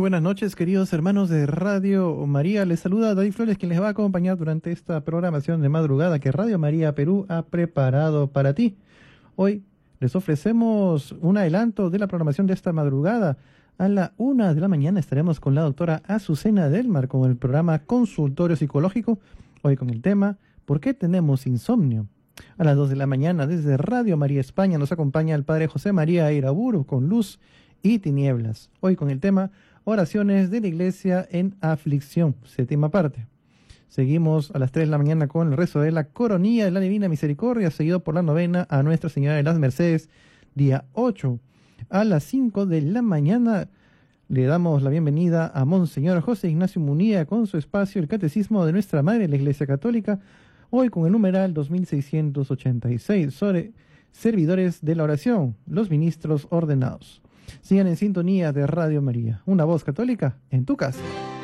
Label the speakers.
Speaker 1: buenas noches, queridos hermanos de Radio María. Les saluda David Flores, quien les va a acompañar durante esta programación de madrugada que Radio María Perú ha preparado para ti. Hoy les ofrecemos un adelanto de la programación de esta madrugada. A la 1 de la mañana estaremos con la doctora Azucena Delmar con el programa Consultorio Psicológico, hoy con el tema ¿Por qué tenemos insomnio? A las 2 de la mañana desde Radio María España nos acompaña el Padre José María Iraburu con Luz y Tinieblas, hoy con el tema Oraciones de la Iglesia en Aflicción, séptima parte. Seguimos a las 3 de la mañana con el rezo de la Coronilla de la Divina Misericordia, seguido por la novena a Nuestra Señora de las Mercedes, día 8. A las 5 de la mañana le damos la bienvenida a Monseñor José Ignacio Munía con su espacio El Catecismo de Nuestra Madre, la Iglesia Católica, hoy con el numeral 2686, sobre servidores de la oración, los ministros ordenados. Sigan en sintonía de Radio María, una voz católica en tu casa.